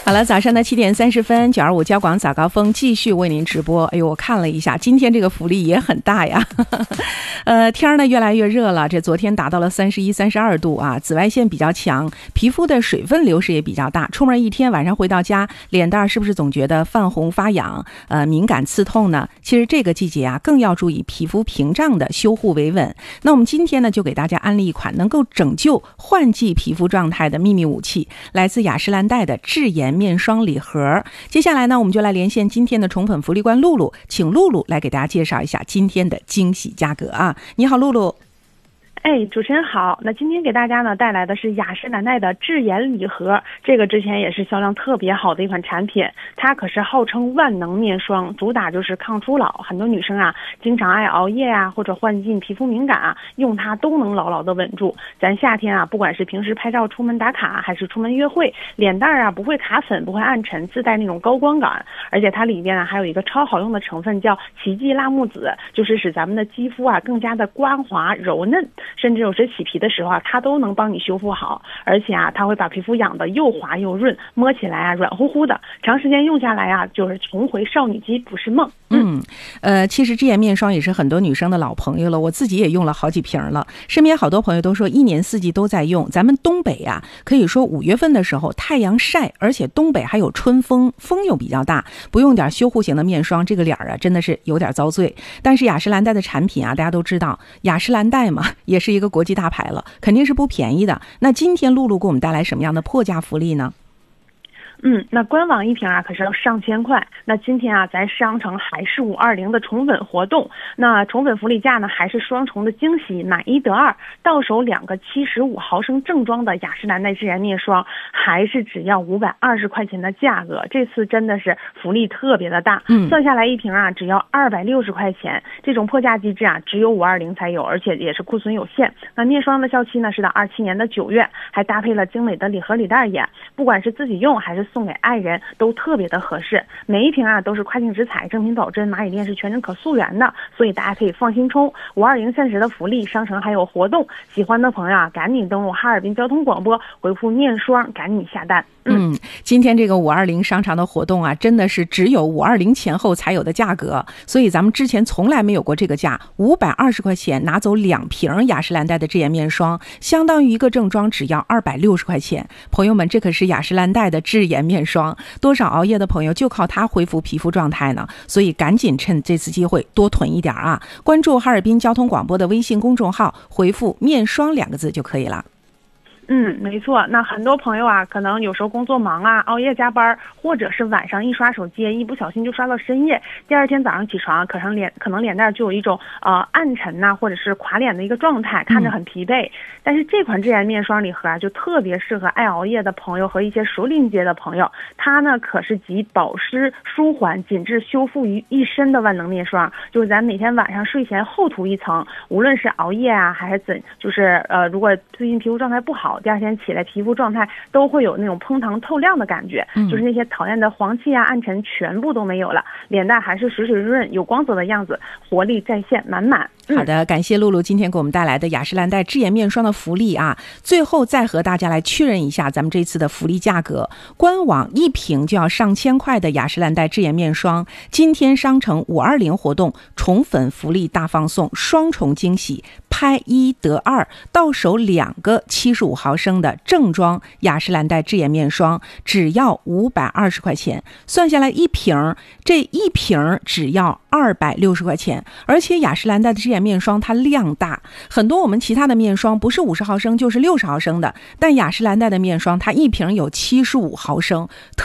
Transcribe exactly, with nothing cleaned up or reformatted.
好了，早上的七点三十分，九二五交广早高峰继续为您直播。哎呦，我看了一下，今天这个福利也很大呀。呃，天呢越来越热了，这昨天达到了三十一、三十二度啊，紫外线比较强，皮肤的水分流失也比较大。出门一天，晚上回到家，脸蛋是不是总觉得泛红发痒、呃敏感刺痛呢？其实这个季节啊，更要注意皮肤屏障的修护维稳。那我们今天呢，就给大家安利一款能够拯救换季皮肤状态的秘密武器，来自雅诗兰黛的智颜面霜礼盒。接下来呢，我们就来连线今天的宠粉福利官露露，请露露来给大家介绍一下今天的惊喜价格啊！你好，露露。 哎，主持人好。那今天给大家呢带来的是雅诗兰黛的智颜礼盒，这个之前也是销量特别好的一款产品，它可是号称万能面霜，主打就是抗初老。很多女生啊，经常爱熬夜啊，或者换季皮肤敏感啊，用它都能牢牢的稳住。咱夏天啊，不管是平时拍照出门打卡，还是出门约会，脸蛋啊不会卡粉，不会暗沉，自带那种高光感。而且它里面啊还有一个超好用的成分叫奇迹辣木籽，就是使咱们的肌肤啊更加的光滑柔嫩。甚至有时洗皮的时候啊，它都能帮你修复好，而且啊，它会把皮肤养得又滑又润，摸起来啊软乎乎的，长时间用下来啊，就是重回少女肌不是梦。 嗯，呃，其实智颜面霜也是很多女生的老朋友了，我自己也用了好几瓶了，身边好多朋友都说一年四季都在用。咱们东北啊，可以说五月份的时候太阳晒，而且东北还有春风，风又比较大，不用点修护型的面霜，这个脸啊真的是有点遭罪。但是雅诗兰黛的产品啊，大家都知道，雅诗兰黛嘛，也是一个国际大牌了，肯定是不便宜的。那今天露露给我们带来什么样的破价福利呢？ 嗯，那官网一瓶啊可是要上千块，那今天啊咱商城还是五二零的宠粉活动，那宠粉福利价呢还是双重的惊喜，买一得二，到手两个七十五毫升正装的雅诗兰黛智颜面霜，还是只要五百二十块钱的价格。这次真的是福利特别的大，嗯，算下来一瓶啊只要二百六十块钱，这种破价机制啊只有五二零才有，而且也是库存有限。那面霜的效期呢是到二七年的九月，还搭配了精美的礼盒礼袋也，不管是自己用还是送给爱人都特别的合适。每一瓶啊都是跨境直采，正品保真，蚂蚁链是全程可溯源的，所以大家可以放心冲。五二零限时的福利，商城还有活动，喜欢的朋友啊赶紧登录哈尔滨交通广播，回复面霜赶紧下单。 嗯，嗯今天这个五二零商场的活动啊，真的是只有五二零前后才有的价格，所以咱们之前从来没有过这个价，五百二十块钱拿走两瓶雅诗兰黛的智颜面霜，相当于一个正装只要二百六十块钱。朋友们，这可是雅诗兰黛的智颜面霜，多少熬夜的朋友就靠它恢复皮肤状态呢，所以赶紧趁这次机会多囤一点啊！关注哈尔滨交通广播的微信公众号，回复面霜两个字就可以了。 嗯，没错。那很多朋友啊，可能有时候工作忙啊，熬夜加班，或者是晚上一刷手机，一不小心就刷到深夜，第二天早上起床，可能脸可能脸蛋就有一种呃暗沉呐、啊，或者是垮脸的一个状态，看着很疲惫。嗯、但是这款智颜面霜礼盒啊，就特别适合爱熬夜的朋友和一些熟龄阶的朋友。它呢可是集保湿、舒缓、紧致、修复于一身的万能面霜，就是咱每天晚上睡前厚涂一层，无论是熬夜啊，还是怎，就是呃，如果最近皮肤状态不好，第二天起来皮肤状态都会有那种嘭糖透亮的感觉，嗯、就是那些讨厌的黄气啊、暗沉全部都没有了，脸蛋还是水水润润、有光泽的样子，活力再现满满。 好的，感谢露露今天给我们带来的雅诗兰黛智颜面霜的福利啊！最后再和大家来确认一下咱们这次的福利价格，官网一瓶就要上千块的雅诗兰黛智颜面霜，今天商城五二零活动宠粉福利大放送，双重惊喜，拍一得二，到手两个七十五毫升的正装雅诗兰黛智颜面霜，只要五百二十块钱，算下来一瓶，这一瓶只要二百六十块钱，而且雅诗兰黛的智颜面霜它量大，很多我们其他的面霜不是五十毫升就是六十毫升的，但雅诗兰黛的面霜它一瓶有七十五毫升，特